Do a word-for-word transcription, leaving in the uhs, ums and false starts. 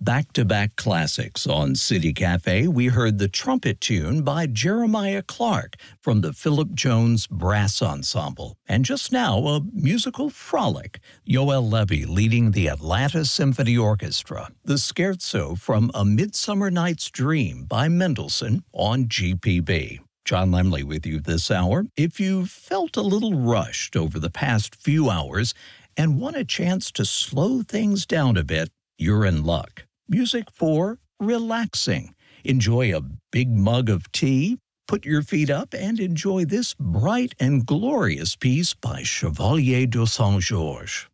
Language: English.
Back-to-back classics on City Cafe, we heard the trumpet tune by Jeremiah Clark from the Philip Jones Brass Ensemble. And just now, a musical frolic, Yoel Levy leading the Atlanta Symphony Orchestra, the scherzo from A Midsummer Night's Dream by Mendelssohn on G P B. John Lemley with you this hour. If you felt a little rushed over the past few hours and want a chance to slow things down a bit, you're in luck. Music for relaxing. Enjoy a big mug of tea, put your feet up, and enjoy this bright and glorious piece by Chevalier de Saint-Georges.